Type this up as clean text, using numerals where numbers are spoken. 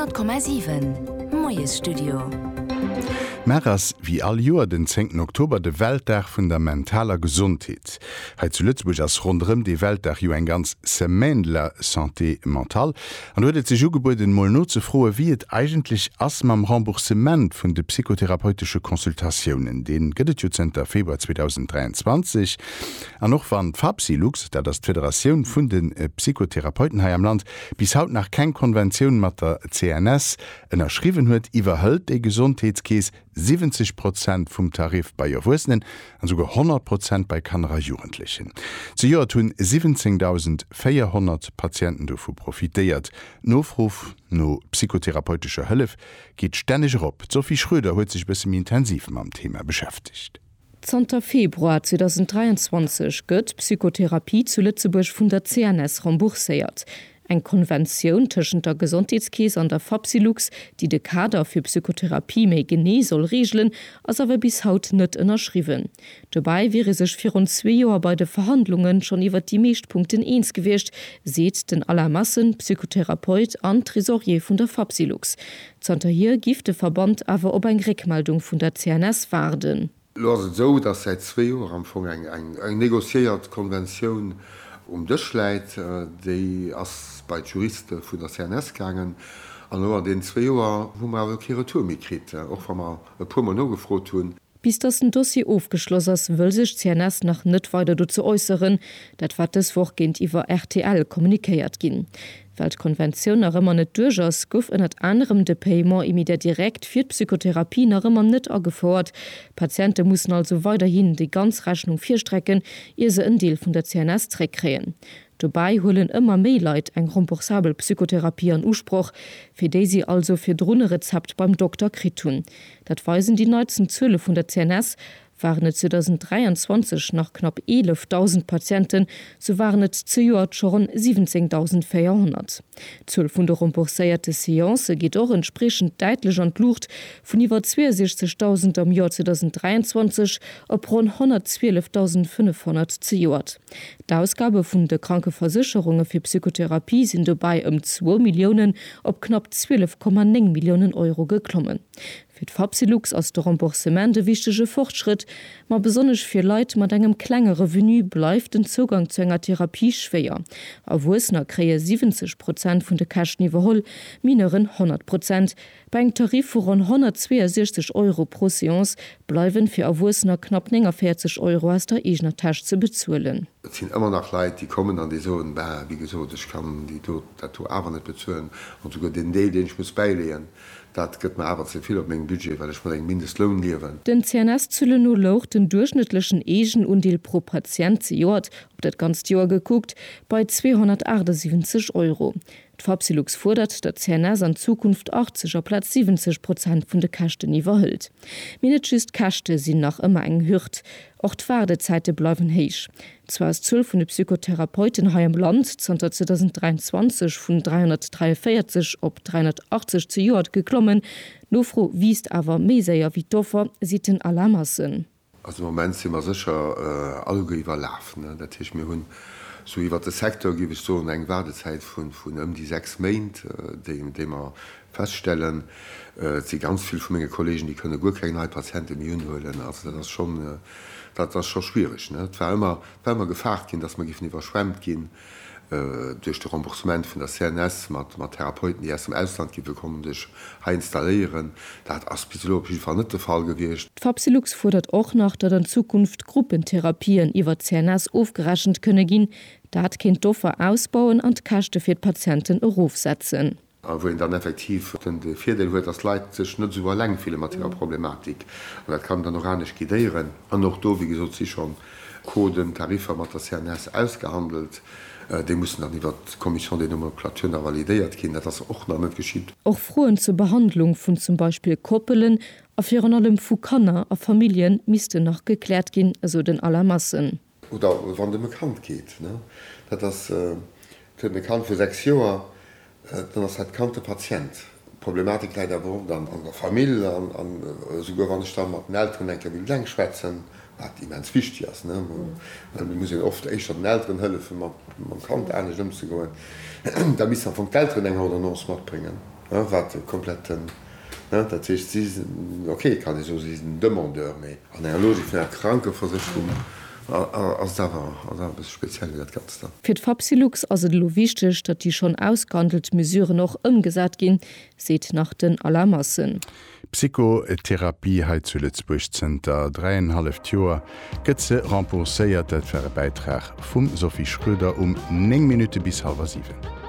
100,7 Moes Studio. Meras wie all Joer den 10. Oktober de Weltdag vun der mentaler Gesundheit. Heit zu Lützburg ass rundrem de Weltdag jo en ganz Semaine Santé mental. An huet se Jogebäude den Molno ze froe, wie et eigentlich ass mam Remboursement vun de psychotherapeutische Konsultationen, den gëtt jo Center Februar 2023. An noch van Fapsilux, der das Föderation vun den Psychotherapeuten hai am Land, bis haut nach kein Konvention mat der CNS ënnerschriven huet, iwwerhëlt e Gesundheitskees 70% vom Tarif bei Erwachsenen und sogar 100% bei Kanner Jugendlichen. Zu Jahr tun 17.400 Patienten davon profitiert. Nofruf no psychotherapeutischer Hilfe geht ständig rob. Sophie Schröder hat sich ein bisschen intensiv mit dem Thema beschäftigt. 10. Februar 2023 gëtt Psychotherapie zu Lützeburg vun der CNS remboursiert. Eng Konvention tschen der Gesundheitskäse an der Fapsilux, die de Kader für Psychotherapie méi gene soll regeln, as awer bis haut net ënnerschriwen. Dabei wäre sech 4 Joer bei de Verhandlungen schon iwwer die Meeschtpunkten eens gewichtcht, seht den Allermassen Psychotherapeut an Tresorier vun der Fapsilux. Zter hier gifte Verband awer op eng Reckmeldung vun der CNS warden. So, dass seit 2 Jahren am Anfang eng negoziiert Konvention dech leit, déi ass bei Juristen vun der CNS gangen, an den 2 Joer wo man Kiraturmikrit, och ma pumer no gefrot hunn. Bis das ein Dossier aufgeschloss ass, wëll sech CNS nach net weiter du zu äußeren, dat wat es wochgehend iwwer RTL kommunikéiert ginn. Weltkonvention nach immer net durchaus gouf ënnert anderem de Paiement immediat direkt fir Psychotherapie nach immer net afordert. Patienten mussssen also weiterhin die ganz Rechnung firstrecken, ihr se en Deel vun der CNS treck kreen. Dabei holen immer méi Leiit eng remboursabel Psychotherapie an Urspruch, fir déi sie also fir Drunnerezept beim Doktor kritun. Dat weisen die neuesten Zölle vun der CNS, waren es 2023 nach knapp 11.000 Patienten, so waren es zu Jahr schon 17.400. 12 von der remboursierte Seance geht auch entsprechend deutlich an die Luft von über 62.000 im Jahr 2023 auf rund 112.500 zu Jahr. Die Ausgabe von der Krankenversicherungen für Psychotherapie sind dabei 2 Millionen auf knapp 12,9 Millionen Euro geklommen. Für die Fapsilux aus dem Remboursement der wichtige Fortschritt, ma besonders für Leute mit einem kleinen Revenu bleibt den Zugang zu einer Therapie schwer. Erwachsene kriegen 70% von der Kosten überholt, Mineren 100%. Bei einem Tarif von rund 162 Euro pro Seance bleiben für Erwachsene knapp 40 Euro aus der eigenen Tasche zu bezahlen. Es sind immer noch Leute, die kommen an die Sohn, wie gesagt, ich kann die dazu aber nicht bezahlen und sogar den Teil, den ich muss beilegen. Dat gëtt man aber zu viel op mengg Budget, weil ich mal eng Mindestlohn liewen. Den CNS zule no loch den durchschnittlichen Egen Undeel pro Patient ze Jord, op dat ganz Joer geguckt, bei 278 Euro. Fapsilux fordert, dat CNS an Zukunft 80 auf Platz 70% vun de Kachten iwwerhëlt. Minetschist Kachte sind nach immer eng Hürt. Auch die Wartezeiten bleiben heich. Zwar ist 12 von den Psychotherapeuten hier im Land 2023 von 343 auf 380 zu Jahr geklommen. Nur froh wiest aber mehr wie Doffer sieht den Alarmassen. Also im Moment sind wir sicher alle überlaufen. Ne? Das ist mir so über den Sektor gibt es so eine Wartezeit von die 6 Monate, die wir feststellen. Sie ganz viele von meinen Kollegen, die können gut keine Patienten mehr holen. Also das ist schon schwierig. Ne? Es war immer gefragt, dass man nicht überschwemmt gehen durch das Remboursement von der CNS mit Therapeuten, die erst im Ausland gekommen sind, installieren. Das hat bis jetzt nicht der Fall gewesen. Fapsilux fordert auch noch, dass in Zukunft Gruppentherapien über CNS aufgerechnet können gehen. Da hat kein Doffer ausbauen und Kosten für die Patienten aufsetzen. Wo dann effektiv den Vierdeel huet das Leiit sech net so lang viele Materialproblematik. Dat kann dann noch nicht gidieren. An noch do wie gesot sie schon Coden, Tarifer mat der CNS ausgehandelt. Die müssen dann iwwer die Kommission de Nomenklatur validiert gin, dat das och noch net geschieht. Auch Froen zur Behandlung von zum Beispiel Koppelen, auf ihren allem Fukanner auf Familien müsste noch geklärt gin, also den Allermassen. Oder wann de bekannt geht. Ne? Das bekannt für 6 Jahre, dann ist halt kaum der Patient. Problematik leider wo dann an der Familie, sogar wenn ich dann mit den Eltern denke, will lang schwätzen, hat immens wichtig ist. Ne? Man muss ja oft echt den Eltern helfen, man kann auch nicht umzugehen. Da muss man von den Eltern oder noch was bringen. wat kompletten dat okay kann ich so Demandeur méi an en Logik vun der kranke Versicherung speziell. Fi Fapsilux as lo wichtech, dat die schon ausgehandelt Mesure noch ëmgesat gin, seet nach den Alarmassen. Psychotherapie heit zu Lützburg Center 3,5 Joer gëtt ze rembourséiert et ver Beitrag vum Sophie Schröder 9 Minute bis 6:30.